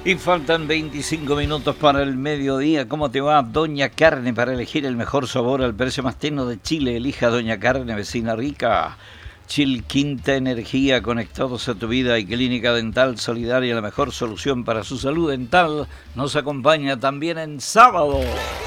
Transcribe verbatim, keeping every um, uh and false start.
Y faltan veinticinco minutos para el mediodía. ¿Cómo te va, Doña Carne? Para elegir el mejor sabor al precio más tierno de Chile, elija Doña Carne, vecina rica. Chilquinta Energía, conectados a tu vida, y Clínica Dental Solidaria, la mejor solución para su salud dental. Nos acompaña también en sábado.